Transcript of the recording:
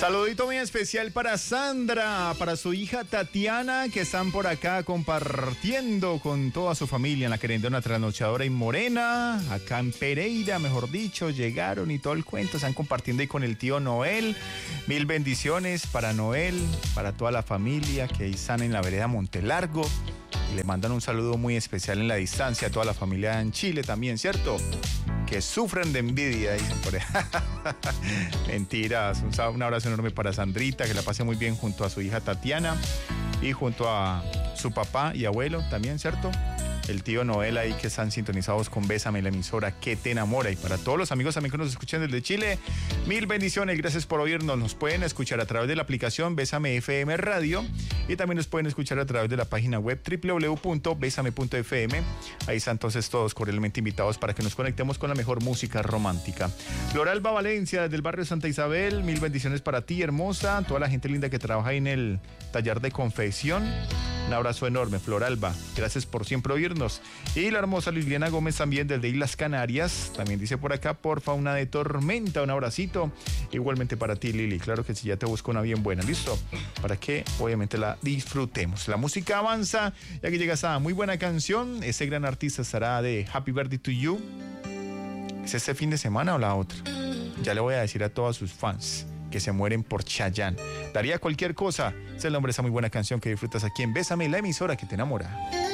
Saludito muy especial para Sandra, para su hija Tatiana, que están por acá compartiendo con toda su familia en la querendona trasnochadora y morena, acá en Pereira, mejor dicho, llegaron y todo el cuento, están compartiendo ahí con el tío Noel. Mil bendiciones para Noel, para toda la familia que ahí están en la vereda Montelargo. Y le mandan un saludo muy especial en la distancia a toda la familia en Chile también, ¿cierto? Que sufren de envidia, dicen por ahí. Mentiras. Un abrazo enorme para Sandrita, que la pase muy bien junto a su hija Tatiana y junto a su papá y abuelo también, ¿cierto? El tío Noel ahí que están sintonizados con Bésame, la emisora que te enamora. Y para todos los amigos también que nos escuchan desde Chile, mil bendiciones, gracias por oírnos. Nos pueden escuchar a través de la aplicación Bésame FM Radio y también nos pueden escuchar a través de la página web www.besame.fm. Ahí están entonces todos cordialmente invitados para que nos conectemos con la mejor música romántica. Floralba Valencia, desde el barrio Santa Isabel, mil bendiciones para ti, hermosa. Toda la gente linda que trabaja ahí en el taller de confección. Un abrazo enorme, Floralba. Gracias por siempre oírnos. Y la hermosa Liliana Gómez también desde Islas Canarias. También dice por acá, porfa, una de tormenta, un abracito. Igualmente para ti, Lili. Claro que sí, ya te busco una bien buena. ¿Listo? Para que obviamente la disfrutemos. La música avanza. Y aquí llega esa muy buena canción. Ese gran artista estará de Happy Birthday to You. ¿Es este fin de semana o la otra? Ya le voy a decir a todos sus fans que se mueren por Chayanne. Daría cualquier cosa. Es el nombre de esa muy buena canción que disfrutas aquí en Bésame, la emisora que te enamora.